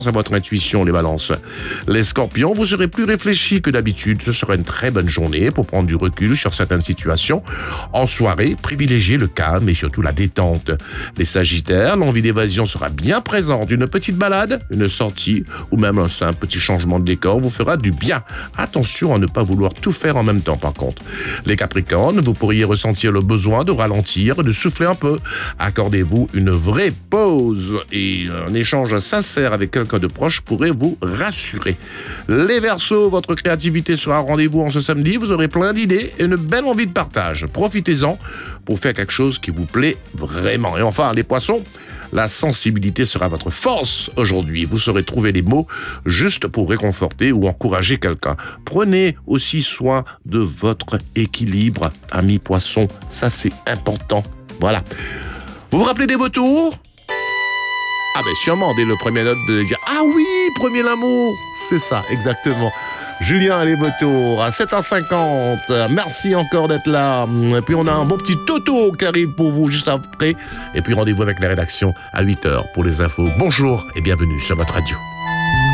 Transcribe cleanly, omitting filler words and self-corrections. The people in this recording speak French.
à votre intuition, les balances. Les scorpions, vous serez plus réfléchis que d'habitude. Ce sera une très bonne journée pour prendre du recul sur certaines situations. En soirée, privilégiez le calme et surtout la détente. Les sagittaires, l'envie d'évasion sera bien présente. Une petite balade, une sortie ou même un simple petit changement de décor vous fera du bien. Attention à ne pas vouloir tout faire en même temps par contre. Les capricornes, vous pourriez ressentir le besoin de ralentir, de souffler un peu. Accordez-vous une vraie pause et un échange sincère avec quelqu'un de proche pourrait vous rassurer. Les Verseaux, votre créativité sera au rendez-vous en ce samedi. Vous aurez plein d'idées et une belle envie de partage. Profitez-en pour faire quelque chose qui vous plaît vraiment. Et enfin, les Poissons, la sensibilité sera votre force aujourd'hui. Vous saurez trouver les mots juste pour réconforter ou encourager quelqu'un. Prenez aussi soin de votre équilibre, amis Poissons. Ça, c'est important. Voilà. Vous vous rappelez des vautours ? Ah ben sûrement, dès le premier note de dire « Ah oui, premier l'amour !» C'est ça, exactement. Julien, les vautours, à 7h50. Merci encore d'être là. Et puis on a un bon petit Toto qui arrive pour vous juste après. Et puis rendez-vous avec la rédaction à 8h pour les infos. Bonjour et bienvenue sur votre radio.